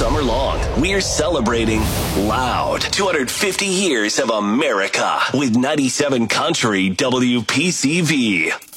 summer long, we're celebrating loud 250 years of America with 97 Country WPCV.